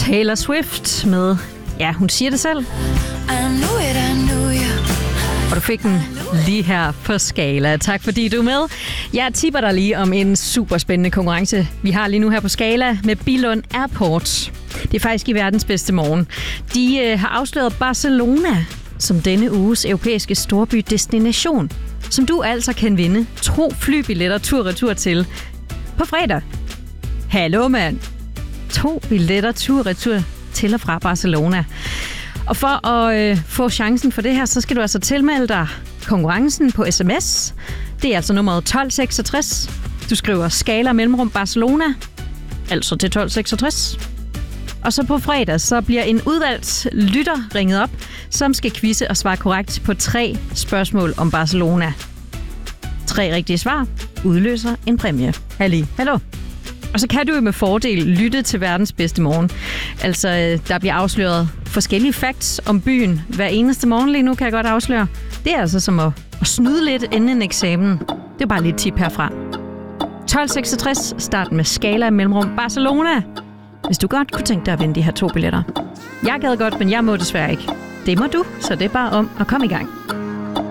Taylor Swift med, ja, hun siger det selv. Og du fik den lige her på Skala. Tak fordi du er med. Jeg tipper dig lige om en super spændende konkurrence, vi har lige nu her på Skala med Billund Airport. Det er faktisk i verdens bedste morgen. De har afsløret Barcelona som denne uges europæiske storbydestination, som du altså kan vinde 2 flybilletter tur-retur til på fredag. Hallo mand! 2 billetter tur-retur til og fra Barcelona. Og for at få chancen for det her, så skal du altså tilmelde dig konkurrencen på sms. Det er altså nummeret 1266. Du skriver Skala mellemrum Barcelona, altså til 1266. Og så på fredag, så bliver en udvalgt lytter ringet op, som skal quizze og svare korrekt på 3 spørgsmål om Barcelona. 3 rigtige svar udløser en præmie. Hallo. Og så kan du jo med fordel lytte til verdens bedste morgen. Altså, der bliver afsløret forskellige facts om byen hver eneste morgen lige nu, kan jeg godt afsløre. Det er altså som at snyde lidt inden en eksamen. Det er bare lidt tip herfra. 1266, start med Skala mellemrum Barcelona. Hvis du godt kunne tænke dig at vinde de her 2 billetter. Jeg gad godt, men jeg må desværre ikke. Det må du, så det er bare om at komme i gang.